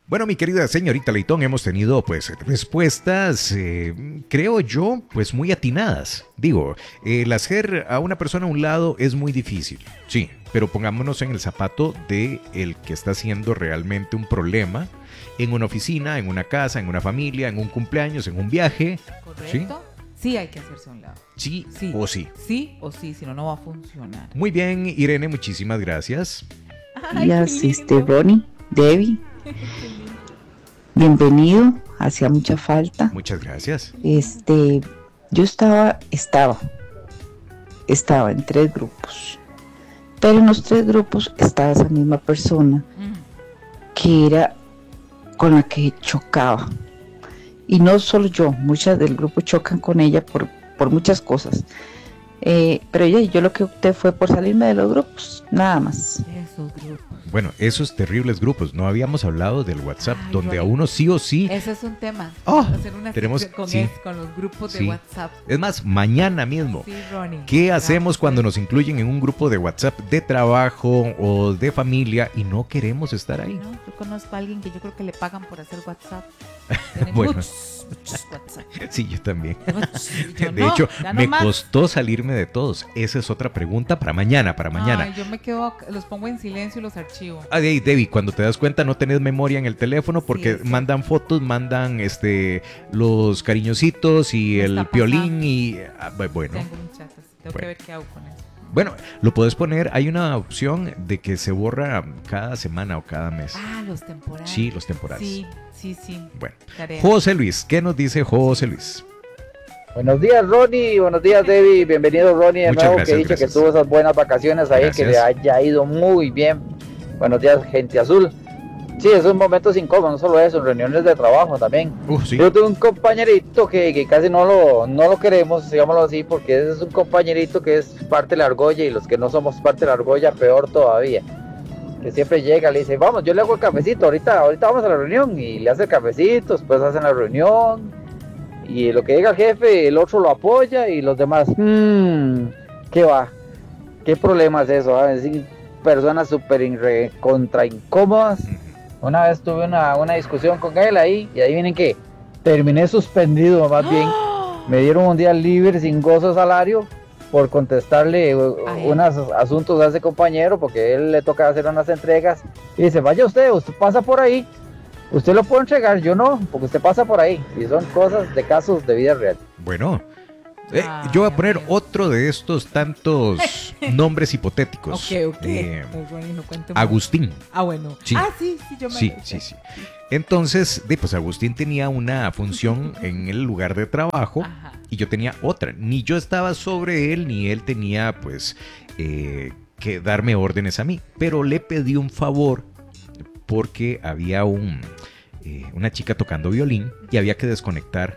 Bueno, mi querida señorita Leitón, hemos tenido pues respuestas, creo yo, pues muy atinadas. Digo, el hacer a una persona a un lado es muy difícil, sí, pero pongámonos en el zapato de el que está haciendo realmente un problema en una oficina, en una casa, en una familia, en un cumpleaños, en un viaje. ¿Correcto? Sí, hay que hacerse a un lado. Sí, sí o sí. Sí o sí, si no, no va a funcionar. Muy bien, Irene, muchísimas gracias. Gracias, Ronnie, Debbie. Bienvenido, hacía mucha falta. Muchas gracias. Yo estaba en 3 grupos, pero en los 3 grupos estaba esa misma persona que era con la que chocaba. Y no solo yo, muchas del grupo chocan con ella por muchas cosas. Pero yo lo que opté fue por salirme de los grupos, nada más. Esos grupos. Bueno, esos terribles grupos. No habíamos hablado del WhatsApp, donde a uno sí o sí... Ese es un tema. Hacer una tenemos con los grupos de WhatsApp. Es más, mañana mismo. Sí, Ronnie. ¿Qué hacemos cuando nos incluyen en un grupo de WhatsApp de trabajo o de familia y no queremos estar ahí? No, yo conozco a alguien que yo creo que le pagan por hacer WhatsApp. Bueno. Muchos WhatsApp. Sí, yo también. De hecho, me costó salirme de todos. Esa es otra pregunta para mañana, Ay, yo me quedo, los pongo en silencio y los archivo. Debbie, cuando te das cuenta no tenés memoria en el teléfono porque mandan fotos, mandan los cariñositos y el piolín y... bueno. Tengo muchachos, tengo que ver qué hago con eso. Bueno, lo puedes poner, hay una opción de que se borra cada semana o cada mes. Los temporales. Sí, los temporales. Sí. Bueno, José Luis, ¿qué nos dice José Luis? Buenos días, Ronnie, buenos días, Debbie, bienvenido, Ronnie, de nuevo, que dice que tuvo esas buenas vacaciones ahí, que le haya ido muy bien. Buenos días, gente azul. Sí, esos momentos incómodos, no solo eso, en reuniones de trabajo también. Sí. Yo tuve un compañerito que casi no lo queremos, digámoslo así, porque ese es un compañerito que es parte de la argolla y los que no somos parte de la argolla, peor todavía. Que siempre llega, le dice, vamos, yo le hago el cafecito, ahorita vamos a la reunión, y le hace el cafecito, después hacen la reunión, y lo que diga el jefe, el otro lo apoya, y los demás, ¿qué va? ¿Qué problema es eso? Es decir, personas súper contra incómodas. Una vez tuve una discusión con él ahí, y ahí vienen que terminé suspendido, más bien, me dieron un día libre sin gozo de salario, por contestarle unos asuntos a ese compañero, porque él le toca hacer unas entregas, y dice, vaya usted pasa por ahí, usted lo puede entregar, yo no, porque usted pasa por ahí, y son cosas de casos de vida real. Bueno, yo voy a poner otro de estos tantos nombres hipotéticos. Agustín. Bueno. Sí. Sí, yo me Sí. Entonces, pues Agustín tenía una función en el lugar de trabajo. Ajá. Y yo tenía otra. Ni yo estaba sobre él, ni él tenía, pues, que darme órdenes a mí. Pero le pedí un favor porque había una chica tocando violín y había que desconectar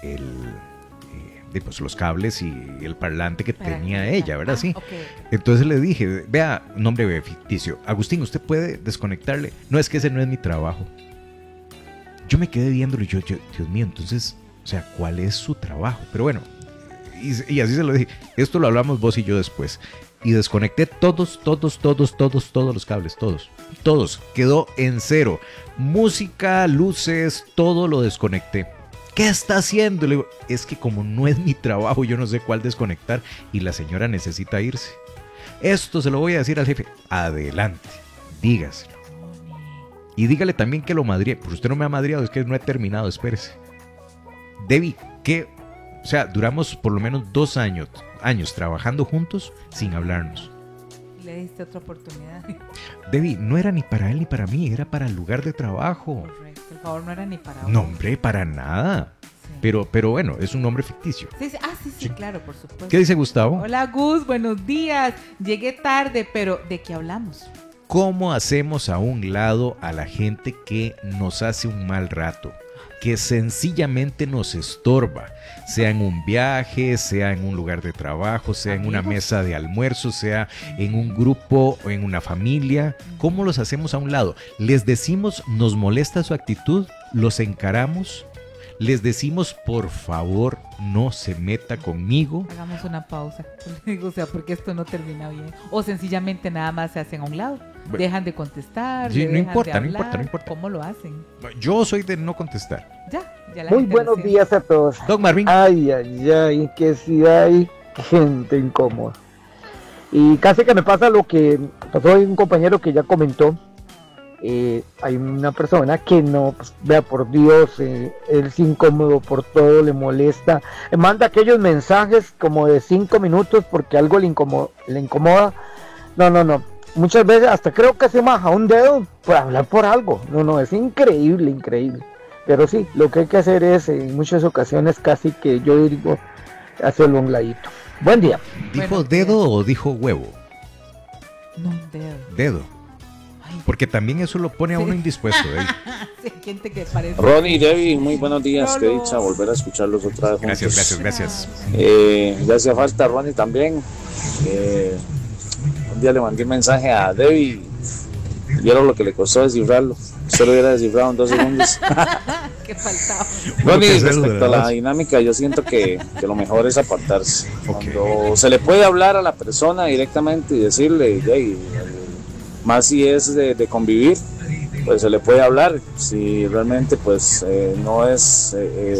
pues, los cables y el parlante que tenía ella, ¿verdad? Sí. Okay. Entonces le dije, vea, nombre ficticio, Agustín, ¿usted puede desconectarle? No, es que ese no es mi trabajo. Yo me quedé viéndolo y yo, Dios mío, entonces, o sea, ¿cuál es su trabajo? Pero bueno, y así se lo dije, esto lo hablamos vos y yo después. Y desconecté todos los cables, todos. Quedó en cero. Música, luces, todo lo desconecté. ¿Qué está haciendo? Le digo, es que como no es mi trabajo, yo no sé cuál desconectar y la señora necesita irse. Esto se lo voy a decir al jefe. Adelante, dígaselo. Y dígale también que lo madrié. Pues usted no me ha madriado, es que no he terminado, espérese. Debbie, o sea, duramos por lo menos 2 años trabajando juntos sin hablarnos. Le diste otra oportunidad. Debbie, no era ni para él ni para mí, era para el lugar de trabajo. Correcto, el favor no era ni para vos. No, hombre, para nada. Sí. Pero bueno, es un nombre ficticio. Sí, claro, por supuesto. ¿Qué dice Gustavo? Hola Gus, buenos días. Llegué tarde, pero ¿de qué hablamos? ¿Cómo hacemos a un lado a la gente que nos hace un mal rato? Que sencillamente nos estorba, sea en un viaje, sea en un lugar de trabajo, sea en una mesa de almuerzo, sea en un grupo o en una familia. ¿Cómo los hacemos a un lado? ¿Les decimos nos molesta su actitud? ¿Los encaramos? ¿Les decimos por favor no se meta conmigo? Hagamos una pausa, o sea, porque esto no termina bien. O sencillamente nada más se hacen a un lado. dejan de contestar, Sí, le no dejan importa, de no hablar. importa, no importa. ¿Cómo lo hacen? Yo soy de no contestar. Ya la Muy gente buenos lo siente. días a todos. Don Marvin. Ay, ay, ay, que si hay gente incómoda. Y casi que me pasa lo que pasó, hay un compañero que ya comentó. Hay una persona que no, pues, vea por Dios, él es incómodo por todo, le molesta, manda aquellos mensajes como de 5 minutos porque algo le incomoda. No, muchas veces hasta creo que se maja un dedo por hablar por algo. No, es increíble. Pero sí, lo que hay que hacer es en muchas ocasiones casi que yo digo hacerlo a un ladito. Buen día. ¿Dijo Buenos dedo días. o dijo huevo? No, un dedo. Dedo. Ay, Porque también eso lo pone a uno Sí. indispuesto. sí, hay gente que parece. Ronnie y Debbie, muy buenos días, qué Rolo. dicha volver a escucharlos otra vez juntos. Gracias. Ya hacía falta Ronnie también. Un día le mandé un mensaje a Debbie y vieron lo que le costó descifrarlo. Usted lo hubiera descifrado en 2 segundos. Que faltaba. Ronnie, que ser, respecto a ¿verdad? la dinámica, yo siento que lo mejor es apartarse. Ok. Cuando se le puede hablar a la persona directamente y decirle, "Hey", más si es de convivir, pues se le puede hablar. Si realmente pues no es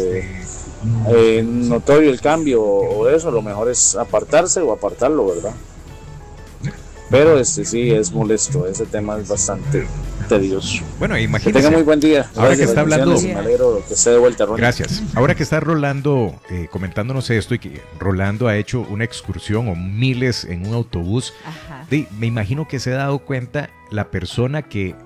notorio el cambio o eso, lo mejor es apartarse o apartarlo, ¿verdad? Pero sí es molesto, ese tema es bastante tedioso. Bueno, Que imagínese. tenga muy buen día. Ahora que está bendiciones, hablando- me alegro que esté de vuelta, Ronnie. Gracias. Ahora que está Rolando comentándonos esto y que Rolando ha hecho una excursión o miles en un autobús, Ajá. me imagino que se ha dado cuenta la persona que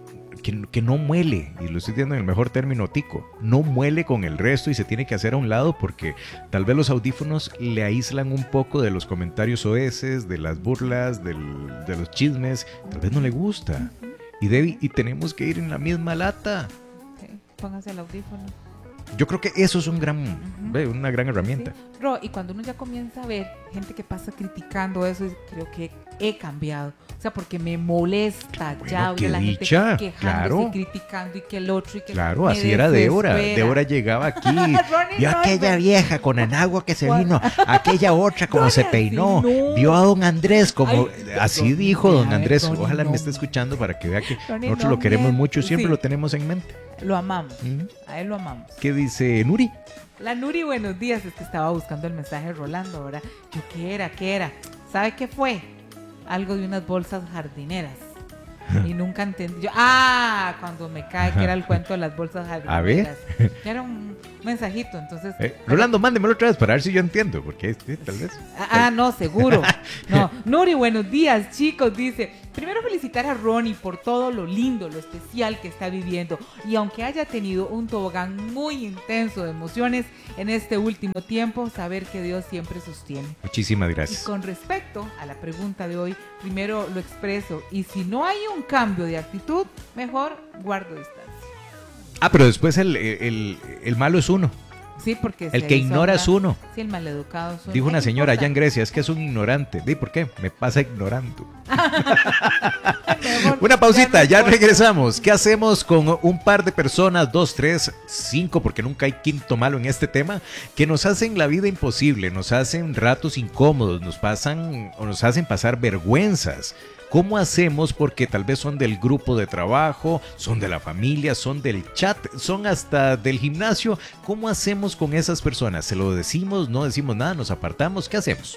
no muele, y lo estoy diciendo en el mejor término tico, no muele con el resto y se tiene que hacer a un lado porque tal vez los audífonos le aíslan un poco de los comentarios soeces, de las burlas, de los chismes, tal vez no le gusta. Y Debbie, y tenemos que ir en la misma lata. Sí, póngase el audífono. Yo creo que eso es una gran herramienta. Sí. Ro, y cuando uno ya comienza a ver gente que pasa criticando eso, creo que he cambiado. O sea, porque me molesta Bueno, ya qué oír a la dicha, gente quejándose, claro. criticando y que el otro y que Claro, me así era Débora. desespera. Débora llegaba aquí. Ronnie, Vio no, aquella no. vieja con el agua que se ¿Cuál? vino, aquella otra como se Ronnie, peinó. así no. Vio a don Andrés como... Ay, así Ronnie, dijo a don ver, Andrés. Ronnie, Ojalá no. me esté escuchando para que vea que Ronnie, nosotros no lo queremos miente. mucho. Siempre Sí. lo tenemos en mente. Lo amamos. ¿Mm? A él lo amamos. ¿Qué dice Nuri? La Nuri, buenos días. Es que estaba buscando el mensaje de Rolando, ¿verdad? Yo, ¿qué era? ¿Sabe qué fue? Algo de unas bolsas jardineras. Y nunca entendí. Cuando me cae que era el cuento de las bolsas jardineras. A ver. Ya era un mensajito, entonces. Rolando, mándemelo otra vez para ver si yo entiendo. Porque tal vez... No, seguro. No, Nuri, buenos días, chicos. Dice, primero felicitar a Ronnie por todo lo lindo, lo especial que está viviendo. Y aunque haya tenido un tobogán muy intenso de emociones en este último tiempo, saber que Dios siempre sostiene. Muchísimas Y gracias. con respecto a la pregunta de hoy, primero lo expreso. Y si no hay un cambio de actitud, mejor guardo distancia. Pero después el malo es uno. Sí, porque El se que ignora es uno. Sí, el maleducado es uno. Dijo Ay, una ¿qué señora allá importa? en Grecia, es que es un ignorante. ¿Y por qué? Me pasa ignorando. Mejor, Una pausita, ya no importa. regresamos. ¿Qué hacemos con un par de personas, 2, 3, 5, porque nunca hay quinto malo en este tema, que nos hacen la vida imposible, nos hacen ratos incómodos, nos hacen pasar vergüenzas? ¿Cómo hacemos? Porque tal vez son del grupo de trabajo, son de la familia, son del chat, son hasta del gimnasio. ¿Cómo hacemos con esas personas? ¿Se lo decimos? ¿No decimos nada? ¿Nos apartamos? ¿Qué hacemos?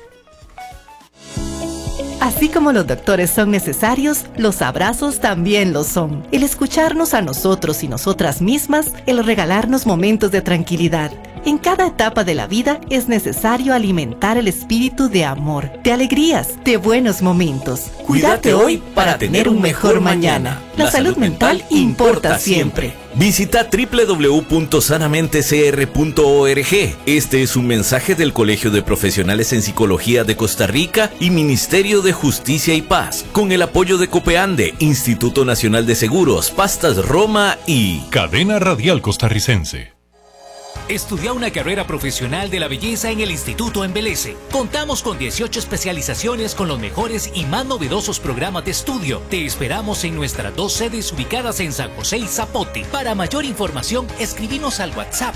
Así como los doctores son necesarios, los abrazos también lo son. El escucharnos a nosotros y nosotras mismas, el regalarnos momentos de tranquilidad. En cada etapa de la vida es necesario alimentar el espíritu de amor, de alegrías, de buenos momentos. Cuídate hoy para tener un mejor mañana. La salud mental importa siempre. Visita www.sanamentecr.org. Este es un mensaje del Colegio de Profesionales en Psicología de Costa Rica y Ministerio de Justicia y Paz, con el apoyo de Copeande, Instituto Nacional de Seguros, Pastas Roma y Cadena Radial Costarricense. Estudia una carrera profesional de la belleza en el Instituto Embeleze. Contamos con 18 especializaciones con los mejores y más novedosos programas de estudio. Te esperamos en nuestras 2 sedes ubicadas en San José y Zapote. Para mayor información, escribinos al WhatsApp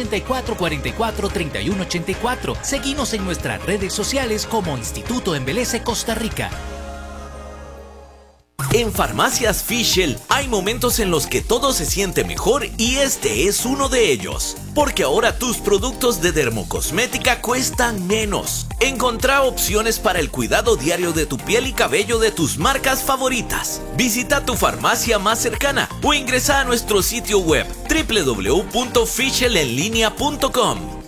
8444-3184. Seguinos en nuestras redes sociales como Instituto Embeleze Costa Rica. En Farmacias Fischl hay momentos en los que todo se siente mejor y este es uno de ellos. Porque ahora tus productos de dermocosmética cuestan menos. Encontrá opciones para el cuidado diario de tu piel y cabello de tus marcas favoritas. Visita tu farmacia más cercana o ingresa a nuestro sitio web www.fischlenlinea.com.